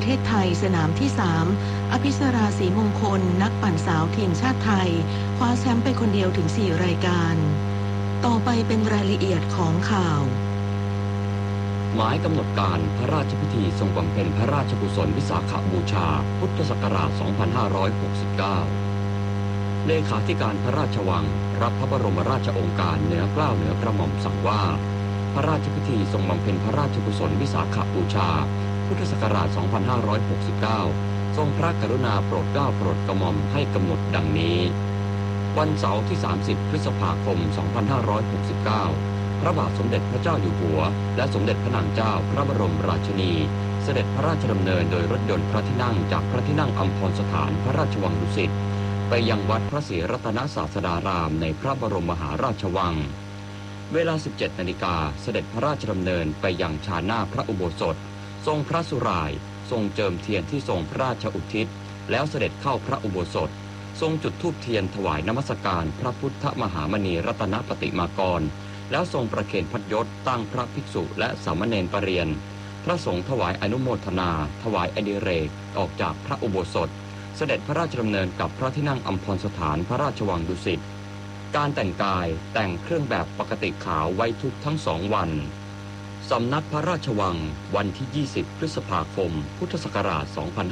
ประเทศไทยสนามที่3อภิสราศรีมงคลนักปั่นสาวทีมชาติไทยคว้าแชมป์ไปคนเดียวถึง4รายการต่อไปเป็นรายละเอียดของข่าวหมายกำหนดการพระราชพิธีทรงบำเพ็ญพระราชกุศลวิสาขบูชาพุทธศักราช 2569 เลขาธิการพระราชวังรับพระบรมราชโองการเหนือเกล้าเหนือกระหม่อมสั่งว่าพระราชพิธีทรงบำเพ็ญพระราชกุศลวิสาขบูชาพุทธศักราช 2569 ทรงพระกรุณาโปรดเกล้าโปรดกระหม่อมให้กำหนดดังนี้วันเสาร์ที่ 30 พฤษภาคม 2569 พระบาทสมเด็จพระเจ้าอยู่หัวและสมเด็จพระนางเจ้าพระบรมราชินีเสด็จพระราชดำเนินโดยรถยนต์พระที่นั่งจากพระที่นั่งอัมพรสถานพระราชวังดุสิตไปยังวัดพระศรีรัตนศาสดารามในพระบรมมหาราชวังเวลา 17 นาฬิกาเสด็จพระราชดำเนินไปยังชาหน้าพระอุโบสถทรงพระสุร่ายทรงเจิมเทียนที่ทรงพระราชอุทิศแล้วเสด็จเข้าพระอุโบสถทรงจุดธูปเทียนถวายนมัสการพระพุทธมหามณีรัตนปฏิมากรแล้วทรงประเคนพระยศตั้งพระภิกษุและสามเณรปเรียนพระสงฆ์ถวายอนุโมทนาถวายอดิเรกออกจากพระอุโบสถเสด็จพระราชดำเนินกับพระที่นั่งอัมพรสถานพระราชวังดุสิตการแต่งกายแต่งเครื่องแบบปกติขาวไว้ทุกทั้ง2 วันสำนักพระราชวังวันที่ 20 พฤษภาคม พุทธศักราช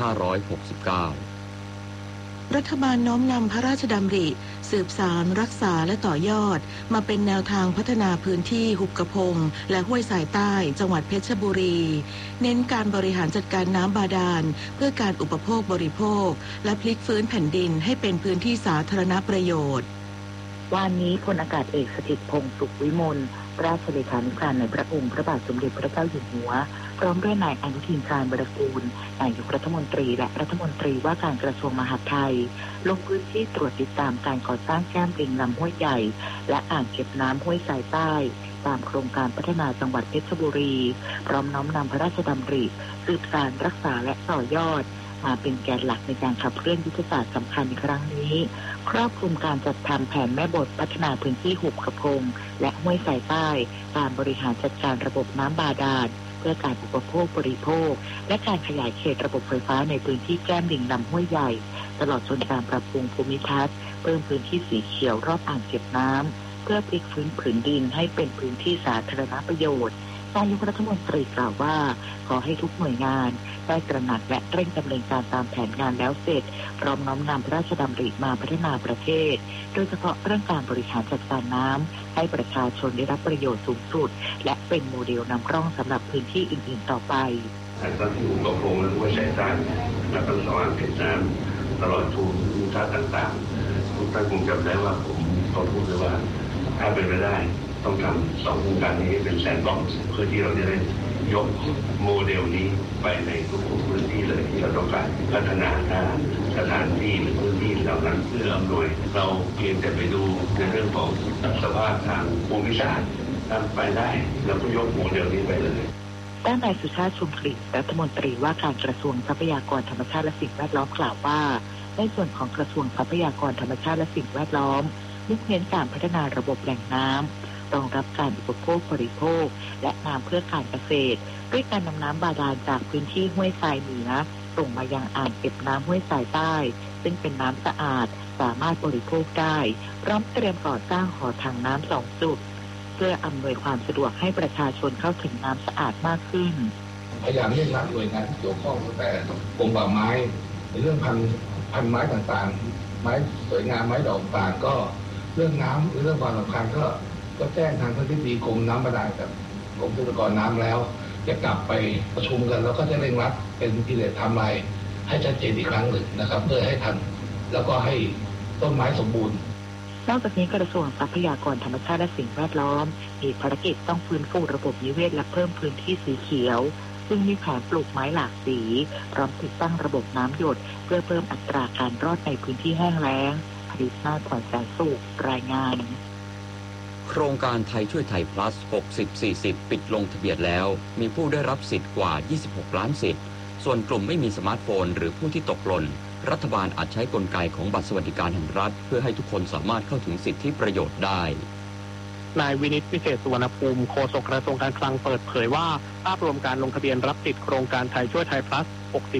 2569 รัฐบาลน้อมนำพระราชดำริสืบสานรักษาและต่อยอดมาเป็นแนวทางพัฒนาพื้นที่หุบกระพงและห้วยสายใต้จังหวัดเพชรบุรีเน้นการบริหารจัดการน้ำบาดาลเพื่อการอุปโภคบริโภคและพลิกฟื้นแผ่นดินให้เป็นพื้นที่สาธารณประโยชน์วันนี้พลอากาศเอกสถิตพงษ์สุขวิมลราชเลขานุการในพระองค์พระบาทสมเด็จพระเจ้าอยู่หัวพร้อมด้วยนายอนุทินชาญวิรากูลนายกรัฐมนตรีและรัฐมนตรีว่าการกระทรวงมหาดไทยลงพื้นที่ตรวจติดตามการก่อสร้างแก้มลิงลำห้วยใหญ่และอ่างเก็บน้ำห้วยสายใต้ตามโครงการพัฒนาจังหวัดเพชรบุรีพร้อมน้อมนำพระราชดำริสืบสานรักษาและต่อยอดมาเป็นแกนหลักในการขับเคลื่อนยุทธศาสตร์สำคัญในครั้งนี้ครอบคลุมการจัดทำแผนแม่บทพัฒนาพื้นที่หุบกระพงและห้วยสายใต้การบริหารจัดการระบบน้ำบาดาลเพื่อการอุปโภคบริโภคและการขยายเขตระบบไฟฟ้าในพื้นที่แก้มลิงลำห้วยใหญ่ตลอดจนการปรับปรุงภูมิทัศน์เพิ่มพื้นที่สีเขียวรอบอ่างเก็บน้ำเพื่อพลิกฟื้นผืนดินให้เป็นพื้นที่สาธารณประโยชน์นายกรัฐมนตรีกล่าวว่าขอให้ทุกหน่วยงานได้ตระหนักและเร่งดำเนินการตามแผนงานแล้วเสร็จพร้อมน้อมนำพระราชดำริมาพัฒนาประเทศโดยเฉพาะเรื่องการบริหารจัดการน้ำให้ประชาชนได้รับประโยชน์สูงสุดและเป็นโมเดลนำร่องสำหรับพื้นที่อื่นๆต่อไปก็ที่อุปโภคและห้วยสายใต้และก็อ่างเก็บน้ำตลอดภูมิทัศน์ต่างๆทุกท่านคงจำได้ว่าผมก็พูดเลยว่าถ้าเป็นไปได้ต้องทำ2 โครงการนี้เป็นแซนด์บ็อกซ์เพื่อที่เราจะได้ยกโมเดลนี้ไปในทุกพื้นที่เลยที่เราต้องการพัฒนาสถานที่หรือพื้นที่เหล่านั้นเพื่ออำนวยเราเพียงแต่ไปดูในเรื่องของสภาพทางภูมิศาสตร์ทำไปได้เราก็ยกโมเดลนี้ไปเลยด้านนายสุชาติชุมกลิ่นรัฐมนตรีว่าการกระทรวงทรัพยากรธรรมชาติและสิ่งแวดล้อมกล่าวว่าในส่วนของกระทรวงทรัพยากรธรรมชาติและสิ่งแวดล้อมมุ่งเน้นการพัฒนาระบบแหล่งน้ำรองรับการอุปโภคบริโภคและน้ำเพื่อการเกษตรด้วยการนำน้ำบาดาลจากพื้นที่ห้วยทรายเหนือส่งมายังอ่างเก็บน้ำห้วยทรายใต้ซึ่งเป็นน้ำสะอาดสามารถบริโภคได้พร้อมเตรียมก่อสร้างหอถังน้ำ2 จุดเพื่ออำนวยความสะดวกให้ประชาชนเข้าถึงน้ำสะอาดมากขึ้นพยายามเร่งรัดหน่วยงานที่เกี่ยวข้องตั้งแต่กรมป่าไม้ในเรื่องพันไม้ต่างๆไม้สวยงามไม้ดอกต่างก็เรื่องน้ำเรื่องความสำคัญก็แจ้งทางท่านที่ดีกรมน้ำบาดาลกับกรมทรัพยากรน้ำแล้วจะกลับไปประชุมกันแล้วก็จะเร่งรัดเป็นพิเศษไทม์ไลน์ให้ชัดเจนอีกครั้งหนึ่งนะครับเพื่อให้ทันแล้วก็ให้ต้นไม้สมบูรณ์นอกจากนี้กระทรวงทรัพยากรธรรมชาติและสิ่งแวดล้อมมีภารกิจต้องฟื้นฟูระบบนิเวศและเพิ่มพื้นที่สีเขียวซึ่งมีแผนปลูกไม้หลากสีพร้อมติดตั้งระบบน้ำหยดเพื่อเพิ่มอัตราการรอดในพื้นที่แห้งแล้งผลิตนาถอนแสนสุขรายงานโครงการไทยช่วยไทย plus 60-40 ปิดลงทะเบียนแล้วมีผู้ได้รับสิทธิ์กว่า26 ล้านสิทธิ์ส่วนกลุ่มไม่มีสมาร์ทโฟนหรือผู้ที่ตกหล่นรัฐบาลอาจใช้กลไกของบัตรสวัสดิการแห่งรัฐเพื่อให้ทุกคนสามารถเข้าถึงสิทธิประโยชน์ได้นายวินิตวิเศษสุวรรณภูมิโฆษกกระทรวงการคลังเปิดเผยว่าภาพรวมการลงทะเบียนรับสิทธิ์โครงการไทยช่วยไทย plus